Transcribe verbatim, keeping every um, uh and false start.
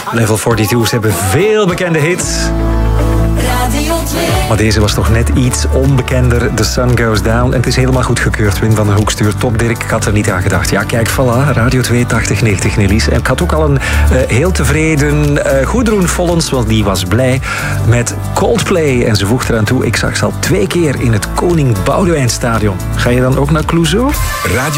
Level tweeënveertig, ze hebben veel bekende hits. Radio twee. Maar deze was toch net iets onbekender. The Sun Goes Down. En het is helemaal goedgekeurd. Wim van den Hoek stuurt top. Dirk, ik had er niet aan gedacht. Ja, kijk, voilà. Radio twee, tachtig negentig Nelly's. En ik had ook al een uh, heel tevreden uh, Goedroen Follens, want die was blij met Coldplay. En ze voegt eraan toe, ik zag ze al twee keer in het Koning Boudewijnstadion. Ga je dan ook naar Clouseau? Radio